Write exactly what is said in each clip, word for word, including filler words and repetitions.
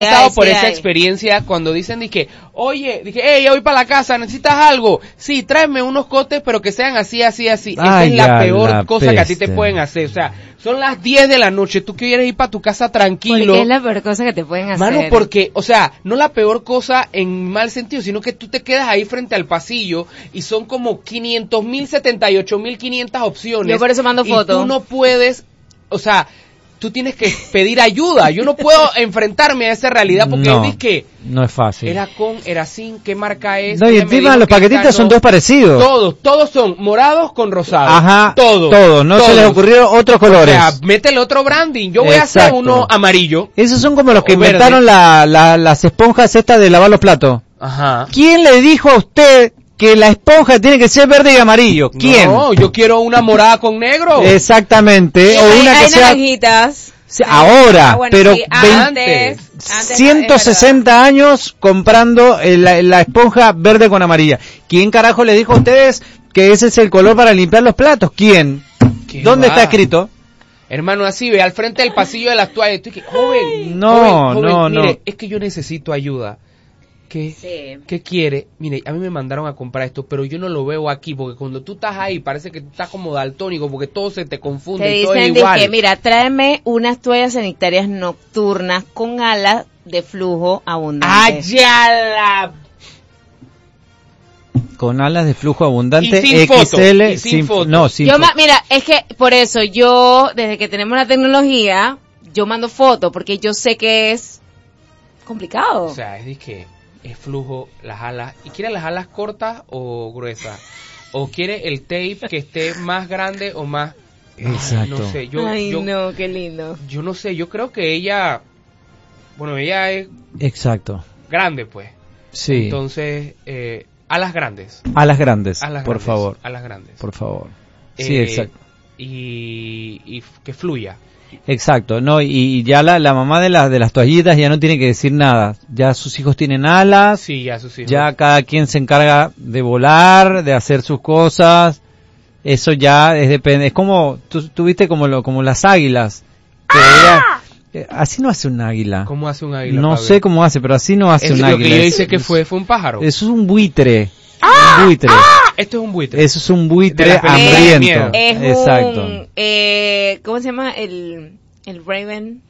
pasado por esa experiencia cuando dicen dije, oye, dije, hey, ya voy para la casa, ¿necesitas algo? Sí, tráeme unos cotes, pero que sean así, así, así. Esa es la peor la cosa peste. que a ti te pueden hacer. O sea, son las diez de la noche, tú quieres ir para tu casa tranquilo. ¿Por qué es la peor cosa que te pueden hacer? Mano, porque, o sea, no la peor cosa en mal sentido, sino que tú te quedas ahí frente al pasillo y son como quinientos mil, setenta y ocho mil quinientas opciones. Yo por eso mando fotos. Y tú no puedes, o sea, tú tienes que pedir ayuda. Yo no puedo enfrentarme a esa realidad porque no, es que no es fácil. Era con, era sin, ¿qué marca es? No, y encima los paquetitos son todos parecidos. Todos, todos son morados con rosados. Ajá, todos. Todos, no todos. Se les ocurrieron otros colores. O sea, métele otro branding. Yo voy Exacto. a hacer uno amarillo. Esos son como los que inventaron la, la, las esponjas estas de lavar los platos. Ajá. ¿Quién le dijo a usted que la esponja tiene que ser verde y amarillo? ¿Quién? No, yo quiero una morada con negro. Exactamente. O hay, una hay que sea... naranjitas. Ahora, ah, bueno, pero sí, antes, antes, ciento sesenta años comprando la, la esponja verde con amarilla. ¿Quién carajo le dijo a ustedes que ese es el color para limpiar los platos? ¿Quién? ¿Dónde va? Está escrito? Hermano, así ve, al frente del pasillo de las toallas. Estoy que, joven, no, joven, joven, no, mire, no. es que yo necesito ayuda. ¿Qué, sí. ¿Qué quiere? Mire, a mí me mandaron a comprar esto, pero yo no lo veo aquí, porque cuando tú estás ahí parece que tú estás como daltónico, porque todo se te confunde te y todo es dicen igual. Que, mira, tráeme unas toallas sanitarias nocturnas con alas de flujo abundante. ¡Ayala! Con alas de flujo abundante, y sin X L, foto, y sin, sin foto. No, sin yo foto. Ma, mira, es que por eso yo, desde que tenemos la tecnología, yo mando fotos, porque yo sé que es complicado. O sea, es de que es flujo, las alas. ¿Y quiere las alas cortas o gruesas? ¿O quiere el tape que esté más grande o más...? Exacto. Ay, no sé, yo, Ay, yo, no, qué lindo. Yo no sé, yo creo que ella... Bueno, ella es... Exacto. Grande, pues. Sí. Entonces, eh, alas grandes. Alas grandes, alas por grandes, favor. Alas grandes. Por favor. Sí, eh, exacto. Y, y que fluya. Exacto, no, y, y ya la, la mamá de las de las toallitas ya no tiene que decir nada, ya sus hijos tienen alas, sí, ya sus hijos. Ya cada quien se encarga de volar, de hacer sus cosas, eso ya es depende, es como, tú, tú viste como lo, como las águilas, que ¡ah! ella, así no hace un águila. ¿Cómo hace un águila? No Pablo? sé cómo hace, pero así no hace es un lo águila. Lo que yo hice que fue, fue un pájaro. Eso es un buitre. ¡Ah! Un buitre. ¡Ah! Esto es un buitre. Eso es un buitre hambriento. Es un, exacto. Eh, ¿Cómo se llama? El, el Raven.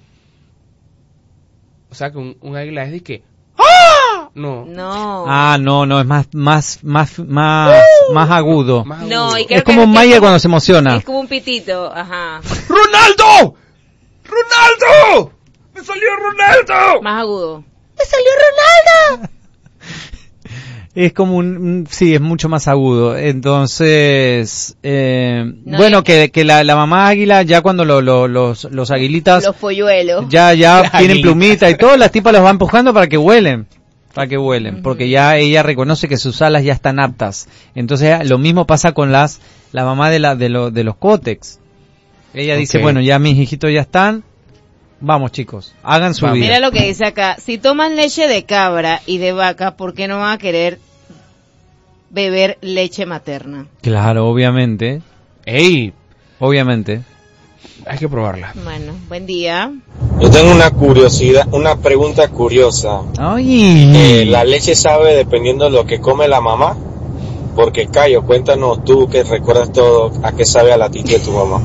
O sea que un, un águila es de que ¡ah! No. No. Ah, no, no, es más, más, más, más, uh, más agudo. Más agudo. No, y creo es como que, un Maya es como, cuando se emociona. Es como un pitito, ajá. ¡Ronaldo! ¡Ronaldo! ¡Me salió Ronaldo! Más agudo. ¡Me salió Ronaldo! Es como un, sí, es mucho más agudo. Entonces, eh, no, bueno, que, que la, la mamá águila, ya cuando lo, lo, los, los aguilitas, los polluelos, ya, ya tienen plumita y todo, las tipas los van empujando para que vuelen, para que vuelen, uh-huh. porque ya ella reconoce que sus alas ya están aptas. Entonces, lo mismo pasa con las, la mamá de la, de lo, de los cótex. Ella okay. dice, bueno, ya mis hijitos ya están. Vamos, chicos, hagan su Vamos. vida. Mira lo que dice acá. Si toman leche de cabra y de vaca, ¿por qué no van a querer beber leche materna? Claro, obviamente. ¡Ey! Obviamente. Hay que probarla. Bueno, buen día. Yo tengo una curiosidad, una pregunta curiosa. ¡Ay! Eh, ¿La leche sabe dependiendo de lo que come la mamá? Porque, Cayo, cuéntanos tú que recuerdas todo, ¿a qué sabe a la tita de tu mamá?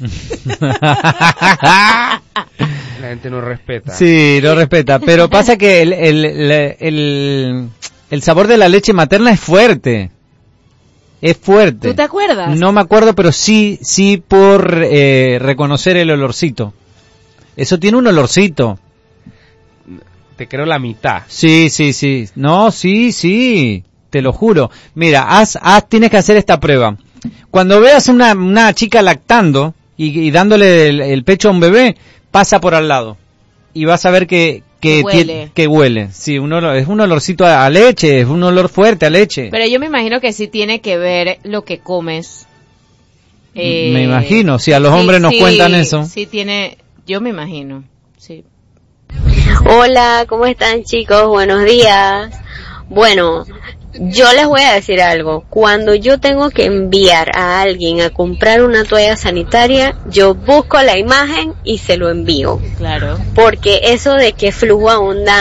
La gente no respeta. Sí, no respeta, pero pasa que el, el, el, el, el sabor de la leche materna es fuerte. Es fuerte. ¿Tú te acuerdas? No me acuerdo, pero sí, sí por eh, reconocer el olorcito. Eso tiene un olorcito. Te creo la mitad. Sí, sí, sí. No, sí, sí. Te lo juro. Mira, haz, haz, tienes que hacer esta prueba. Cuando veas una, una chica lactando y, y dándole el, el pecho a un bebé, pasa por al lado y vas a ver que que huele, que huele. Sí, un olor, es un olorcito a, a leche, es un olor fuerte a leche. Pero yo me imagino que sí tiene que ver lo que comes. Eh, me imagino, si a los sí, hombres nos sí, cuentan eso. Sí tiene, yo me imagino. Sí. Hola, ¿cómo están, chicos? Buenos días. Bueno, Yo les voy a decir algo, cuando yo tengo que enviar a alguien a comprar una toalla sanitaria, yo busco la imagen y se lo envío. Claro. Porque eso de que flujo abundante